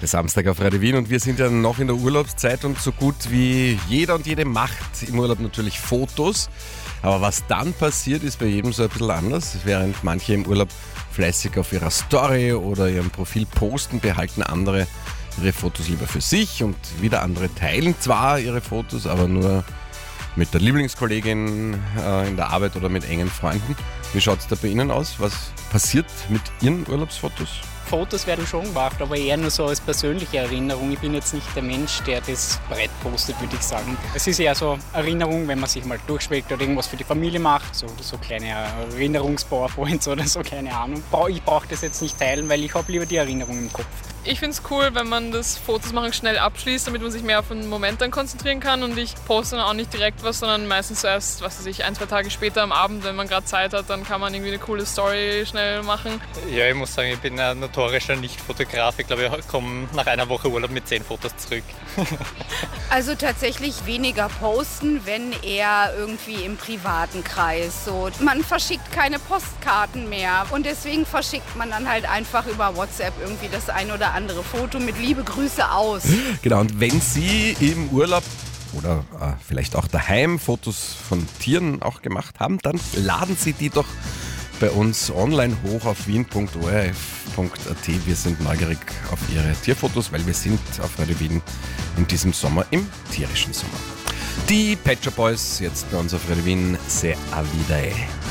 heute Samstag auf Radio Wien und wir sind ja noch in der Urlaubszeit und so gut wie jeder und jede macht im Urlaub natürlich Fotos. Aber was dann passiert, ist bei jedem so ein bisschen anders. Während manche im Urlaub fleißig auf ihrer Story oder ihrem Profil posten, behalten andere ihre Fotos lieber für sich und wieder andere teilen zwar ihre Fotos, aber nur mit der Lieblingskollegin in der Arbeit oder mit engen Freunden. Wie schaut es da bei Ihnen aus? Was passiert mit Ihren Urlaubsfotos? Fotos werden schon gemacht, aber eher nur so als persönliche Erinnerung. Ich bin jetzt nicht der Mensch, der das breit postet, würde ich sagen. Es ist eher so Erinnerung, wenn man sich mal durchschlägt oder irgendwas für die Familie macht, so kleine Erinnerungs-PowerPoints oder so, keine Ahnung. Ich brauche das jetzt nicht teilen, weil ich habe lieber die Erinnerung im Kopf. Ich finde es cool, wenn man das Fotos machen schnell abschließt, damit man sich mehr auf den Moment dann konzentrieren kann. Und ich poste dann auch nicht direkt was, sondern meistens erst, 1-2 Tage später am Abend, wenn man gerade Zeit hat, dann kann man irgendwie eine coole Story schnell machen. Ja, ich muss sagen, ich bin ein notorischer Nicht-Fotograf. Ich glaube, ich komme nach einer Woche Urlaub mit 10 Fotos zurück. Also tatsächlich weniger posten, wenn eher irgendwie im privaten Kreis. So, man verschickt keine Postkarten mehr und deswegen verschickt man dann halt einfach über WhatsApp irgendwie das ein oder andere Foto mit liebe Grüße aus. Genau, und wenn Sie im Urlaub oder vielleicht auch daheim Fotos von Tieren auch gemacht haben, dann laden Sie die doch bei uns online hoch auf wien.orf.at. Wir sind neugierig auf Ihre Tierfotos, weil wir sind auf Radio Wien in diesem Sommer im tierischen Sommer. Die Pet Shop Boys jetzt bei uns auf Radio Wien. Se avide.